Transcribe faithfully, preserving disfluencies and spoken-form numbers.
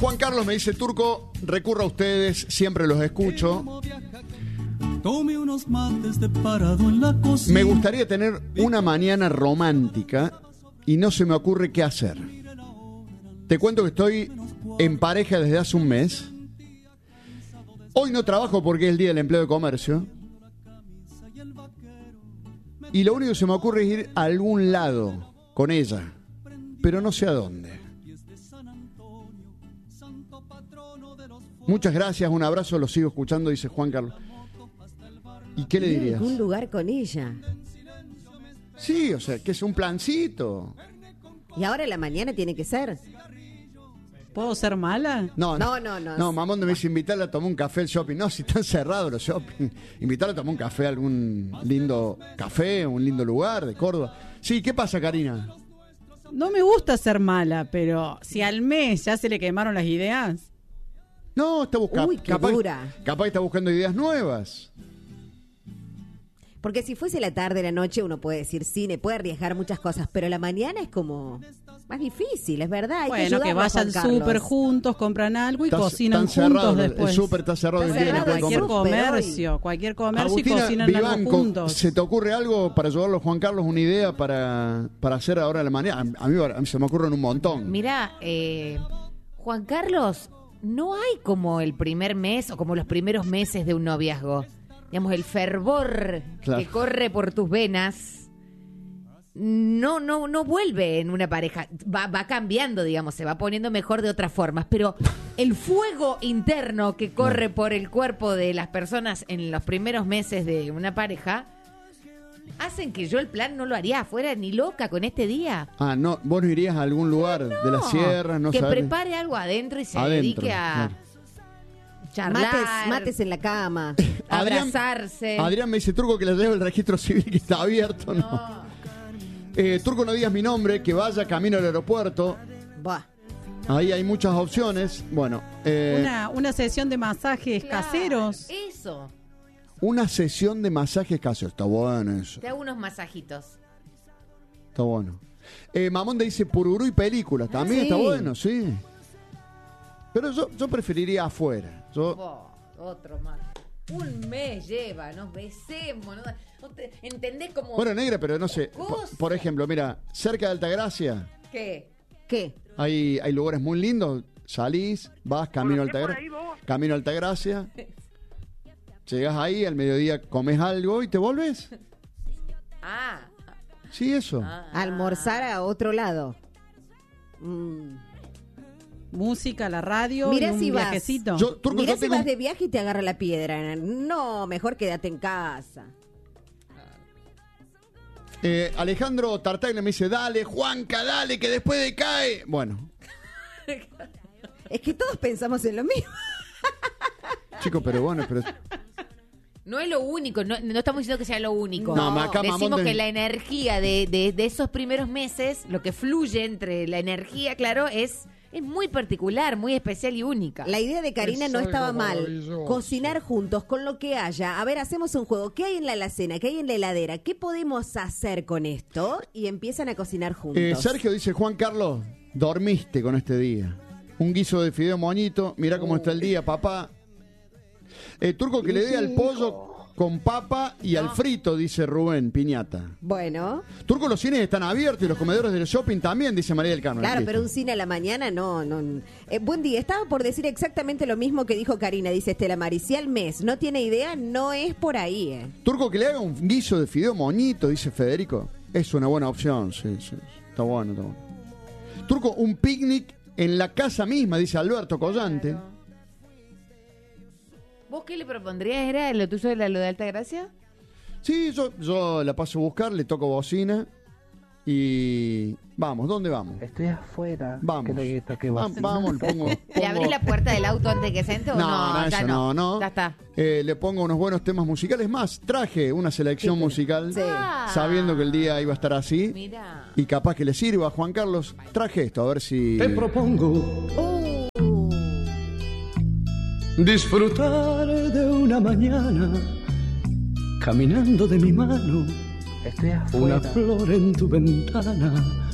Juan Carlos me dice, Turco, recurro a ustedes, siempre los escucho. Tome unos mates de parado en la cocina. Me gustaría tener una mañana romántica y no se me ocurre qué hacer. Te cuento que estoy en pareja desde hace un mes. Hoy no trabajo porque es el día del empleo de comercio. Y lo único que se me ocurre es ir a algún lado con ella, pero no sé a dónde. Muchas gracias, un abrazo, lo sigo escuchando, dice Juan Carlos. ¿Y qué le dirías? Un lugar con ella. Sí, o sea, que es un plancito. Y ahora en la mañana tiene que ser. ¿Puedo ser mala? No, No, no, no. No, mamón, me dice invitarla a tomar un café al shopping. No, si están cerrados los shopping. Invitarla a tomar un café a algún lindo café, un lindo lugar de Córdoba. Sí, ¿qué pasa, Karina? No me gusta ser mala, pero si al mes ya se le quemaron las ideas. No, está buscando. Uy, qué capaz, dura. Capaz está buscando ideas nuevas. Porque si fuese la tarde, la noche, uno puede decir cine, puede arriesgar muchas cosas, pero la mañana es como más difícil, es verdad. Hay bueno, que, que vayan súper juntos, compran algo y Está, cocinan están juntos cerrado, después. El súper está cerrado. Está el día, cerrado no puede cualquier comer. comercio, cualquier comercio Agustina y cocinan Vivanco, algo juntos. ¿se te ocurre algo para ayudarlo, Juan Carlos? ¿Una idea para, para hacer ahora la mañana? A, a, mí, a mí se me ocurren un montón. Mirá, eh, Juan Carlos, no hay como el primer mes o como los primeros meses de un noviazgo. Digamos, el fervor Claro. que corre por tus venas no, no, no vuelve en una pareja. Va, va cambiando, digamos, se va poniendo mejor de otras formas. Pero el fuego interno que corre por el cuerpo de las personas en los primeros meses de una pareja hacen que yo el plan no lo haría afuera ni loca con este día. Ah, no, vos no irías a algún lugar No, de las sierras, no que sabés? prepare algo adentro y se Adentro, dedique a claro. charlar, Mates, mates en la cama. Adrián- abrazarse. Adrián me dice, Turco, que le lleve el registro civil que está abierto. No. No. Eh, Turco, no digas mi nombre, que vaya camino al aeropuerto. Buah. Ahí hay muchas opciones. Bueno, eh, Una, una sesión de masajes Claro, caseros. Eso. una sesión de masajes caseros. Está bueno eso. Te hago unos masajitos. Está bueno. Eh, Mamón te dice Pururú y películas. También sí. está bueno, sí. Pero yo, yo preferiría afuera. Yo, Oh, otro más. Un mes lleva, nos besemos. ¿No? ¿No te- ¿Entendés cómo? bueno, negra, pero no sé. Por, Cosa. por ejemplo, mira, cerca de Altagracia ¿Qué? ¿Qué? hay, hay lugares muy lindos. Salís, vas camino a Altagracia. Camino a Altagracia. Llegás ahí, al mediodía comes algo y te volves. Ah. Sí, eso. ah. Almorzar a otro lado. Mm. Música, la radio Mirá y un si vas. viajecito. Yo, Turco, Mirá yo si tengo vas un- de viaje y te agarra la piedra. No, mejor quédate en casa. Eh, Alejandro Tartaglia me dice, dale, Juanca, dale, que después decae. Bueno, Es que todos pensamos en lo mismo. chicos, pero bueno, pero No es lo único, no, no estamos diciendo que sea lo único. No, acá Decimos Mamón de- que la energía de, de, de esos primeros meses, lo que fluye entre la energía, claro, es, es muy particular, muy especial y única. La idea de Karina Es no estaba algo mal. maravilloso. Cocinar juntos con lo que haya. A ver, hacemos un juego. ¿Qué hay en la alacena? ¿Qué hay en la heladera? ¿Qué podemos hacer con esto? Y empiezan a cocinar juntos. eh, Sergio dice, Juan Carlos, dormiste con este día. Un guiso de fideo moñito, mirá cómo está el día, papá. Eh, Turco, que le dé al pollo con papa y al frito, dice Rubén Piñata. Bueno, Turco, los cines están abiertos y los comedores del shopping también, dice María del Carmen. claro, Listo. pero un cine a la mañana no. no. Eh, buen día. Estaba por decir exactamente lo mismo que dijo Karina, dice Estela Mari. Si al mes no tiene idea, no es por ahí, ¿eh? Turco, que le haga un guiso de fideo moñito, dice Federico. Es una buena opción, sí, sí. Está bueno, está bueno. Turco, un picnic en la casa misma, dice Alberto Collante. Claro. ¿Vos qué le propondrías? ¿Era lo tuyo de la lo de Altagracia? Sí, yo, yo la paso a buscar, le toco bocina y... Vamos, ¿dónde vamos? Estoy afuera. Vamos. ¿Qué le toque Va- vos? vamos, le pongo... ¿Le pongo- abrís la puerta del auto antes que se entre o No, no? no, ya eso no, no. Ya está. Eh, le pongo unos buenos temas musicales más. Traje una selección musical Sí. Ah. sabiendo que el día iba a estar así. Mira. Y capaz que le sirva a Juan Carlos. Traje esto, a ver si... Te propongo Uh, disfrutar de una mañana caminando de mi mano, Estoy una afuera. flor en tu ventana,